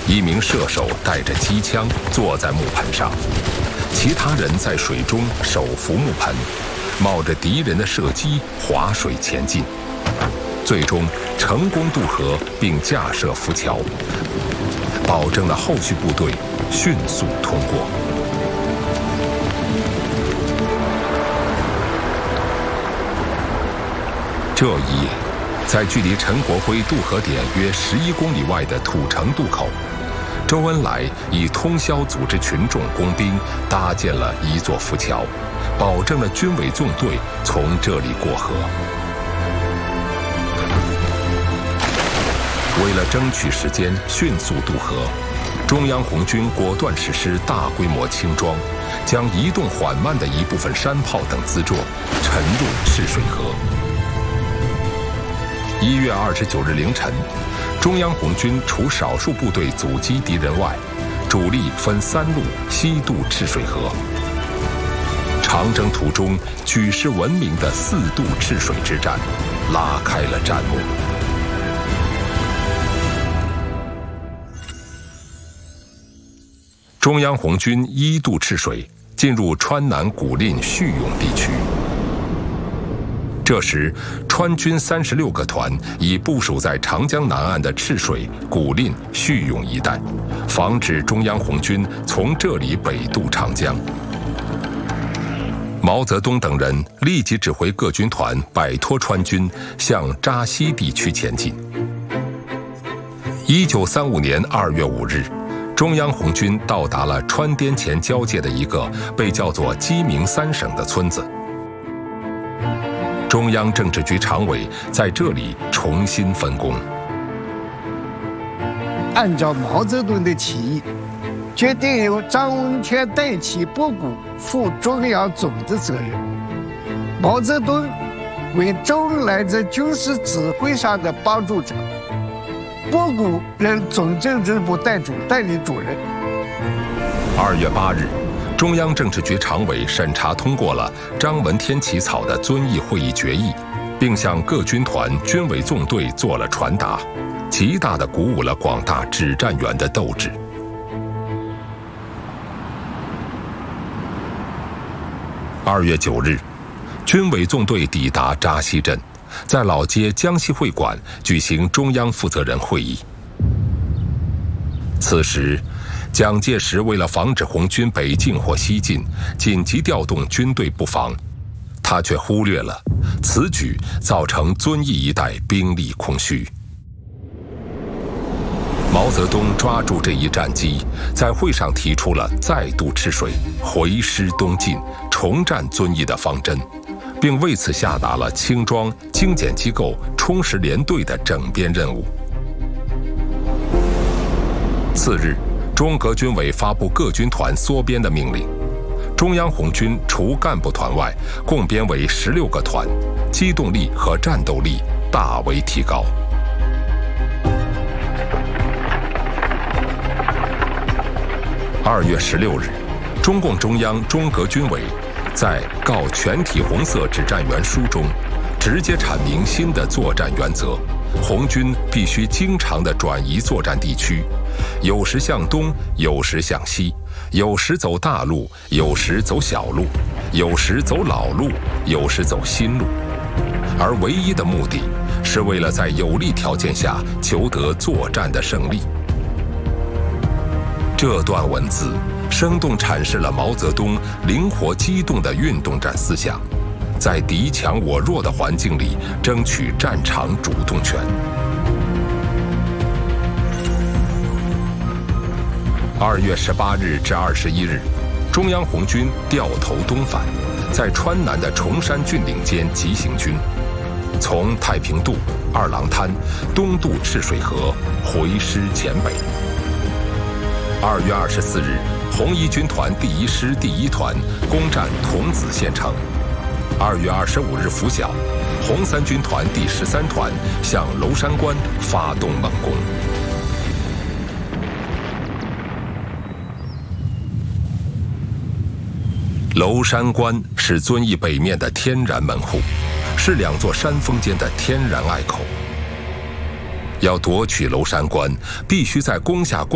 一名射手带着机枪坐在木盆上，其他人在水中手扶木盆，冒着敌人的射击划水前进，最终成功渡河并架设浮桥，保证了后续部队迅速通过。这一夜，在距离陈国辉渡河点约11公里外的土城渡口，周恩来以通宵组织群众工兵搭建了一座浮桥，保证了军委纵队从这里过河。为了争取时间迅速渡河，中央红军果断实施大规模轻装，将移动缓慢的一部分山炮等辎重沉入赤水河。1月29日凌晨，中央红军除少数部队阻击敌人外，主力分3路西渡赤水河。长征途中举世闻名的4渡赤水之战拉开了战幕。中央红军1渡赤水，进入川南古蔺叙永地区。这时，川军36个团已部署在长江南岸的赤水、古蔺、叙永一带，防止中央红军从这里北渡长江。毛泽东等人立即指挥各军团摆脱川军，向扎西地区前进。1935年2月5日，中央红军到达了川滇黔交界的一个被叫做鸡鸣3省的村子。中央政治局常委在这里重新分工。 按照毛泽东的提议，决定由张闻天代替博古负中央总的责任。毛泽东为周恩来在军事指挥上的帮助者，博古任总政治部代理主任。 2月8日。中央政治局常委审查通过了张闻天起草的遵义会议决议，并向各军团军委纵队做了传达，极大地鼓舞了广大指战员的斗志。2月9日，军委纵队抵达扎西镇，在老街江西会馆举行中央负责人会议。此时，蒋介石为了防止红军北进或西进，紧急调动军队布防，他却忽略了此举造成遵义一带兵力空虚。毛泽东抓住这一战机，在会上提出了再渡赤水、回师东进、重占遵义的方针，并为此下达了轻装、精简机构、充实连队的整编任务。次日，中革军委发布各军团缩编的命令，中央红军除干部团外，共编为16个团，机动力和战斗力大为提高。2月16日，中共中央中革军委在《告全体红色指战员书》中，直接阐明新的作战原则：红军必须经常地转移作战地区，有时向东，有时向西，有时走大路，有时走小路，有时走老路，有时走新路，而唯一的目的是为了在有利条件下求得作战的胜利。这段文字生动阐释了毛泽东灵活机动的运动战思想，在敌强我弱的环境里争取战场主动权。2月18日至21日，中央红军掉头东返，在川南的崇山峻岭间急行军，从太平渡、二郎滩东渡赤水河，回师黔北。2月24日，红一军团第1师第1团攻占桐梓县城。2月25日拂晓，红三军团第13团向娄山关发动猛攻。娄山关是遵义北面的天然门户，是2座山峰间的天然隘口。要夺取娄山关，必须在攻下